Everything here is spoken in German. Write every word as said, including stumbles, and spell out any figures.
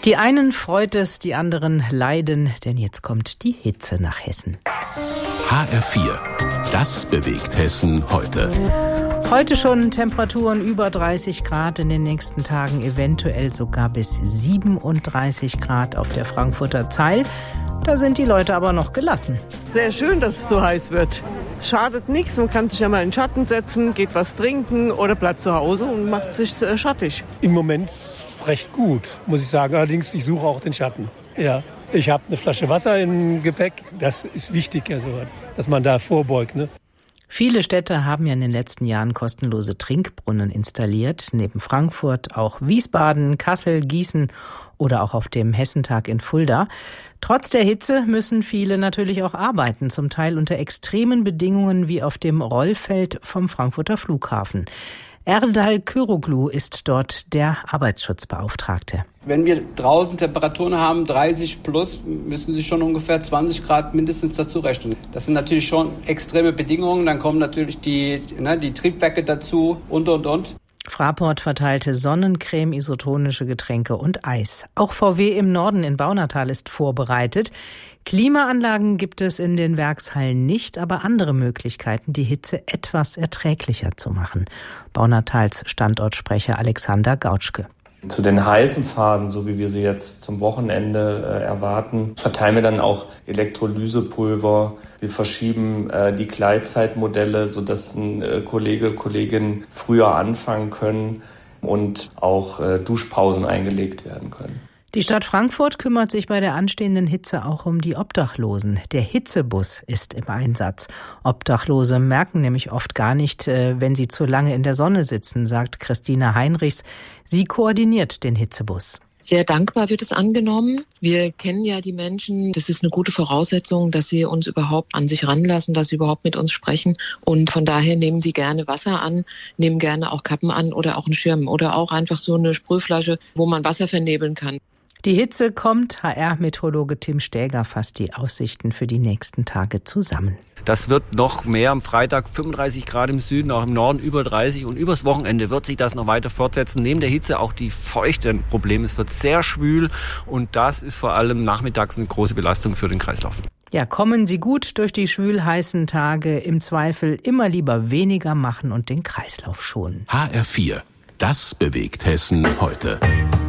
Die einen freut es, die anderen leiden, denn jetzt kommt die Hitze nach Hessen. H R vier, das bewegt Hessen heute. Heute schon Temperaturen über dreißig Grad, in den nächsten Tagen eventuell sogar bis siebenunddreißig Grad auf der Frankfurter Zeil. Da sind die Leute aber noch gelassen. Sehr schön, dass es so heiß wird. Es schadet nichts, man kann sich ja mal in den Schatten setzen, geht was trinken oder bleibt zu Hause und macht sich äh, schattig. Im Moment recht gut, muss ich sagen. Allerdings, ich suche auch den Schatten. Ja, ich habe eine Flasche Wasser im Gepäck. Das ist wichtig, also, dass man da vorbeugt, ne? Viele Städte haben ja in den letzten Jahren kostenlose Trinkbrunnen installiert. Neben Frankfurt auch Wiesbaden, Kassel, Gießen oder auch auf dem Hessentag in Fulda. Trotz der Hitze müssen viele natürlich auch arbeiten, zum Teil unter extremen Bedingungen wie auf dem Rollfeld vom Frankfurter Flughafen. Erdal Küroglu ist dort der Arbeitsschutzbeauftragte. Wenn wir draußen Temperaturen haben, dreißig plus, müssen Sie schon ungefähr zwanzig Grad mindestens dazu rechnen. Das sind natürlich schon extreme Bedingungen. Dann kommen natürlich die, ne, die Triebwerke dazu und, und, und. Fraport verteilte Sonnencreme, isotonische Getränke und Eis. Auch V W im Norden in Baunatal ist vorbereitet. Klimaanlagen gibt es in den Werkshallen nicht, aber andere Möglichkeiten, die Hitze etwas erträglicher zu machen. Baunatals Standortsprecher Alexander Gautschke. Zu den heißen Phasen, so wie wir sie jetzt zum Wochenende äh, erwarten, verteilen wir dann auch Elektrolysepulver. Wir verschieben äh, die Gleitzeitmodelle, sodass ein äh, Kollege, Kollegin früher anfangen können und auch äh, Duschpausen eingelegt werden können. Die Stadt Frankfurt kümmert sich bei der anstehenden Hitze auch um die Obdachlosen. Der Hitzebus ist im Einsatz. Obdachlose merken nämlich oft gar nicht, wenn sie zu lange in der Sonne sitzen, sagt Christina Heinrichs. Sie koordiniert den Hitzebus. Sehr dankbar wird es angenommen. Wir kennen ja die Menschen. Das ist eine gute Voraussetzung, dass sie uns überhaupt an sich ranlassen, dass sie überhaupt mit uns sprechen. Und von daher nehmen sie gerne Wasser an, nehmen gerne auch Kappen an oder auch einen Schirm oder auch einfach so eine Sprühflasche, wo man Wasser vernebeln kann. Die Hitze kommt. H R-Meteorologe Tim Stäger fasst die Aussichten für die nächsten Tage zusammen. Das wird noch mehr. Am Freitag fünfunddreißig Grad im Süden, auch im Norden über dreißig. Und übers Wochenende wird sich das noch weiter fortsetzen. Neben der Hitze auch die Feuchte ein Problem. Es wird sehr schwül und das ist vor allem nachmittags eine große Belastung für den Kreislauf. Ja, kommen Sie gut durch die schwül-heißen Tage. Im Zweifel immer lieber weniger machen und den Kreislauf schonen. H R vier, das bewegt Hessen heute.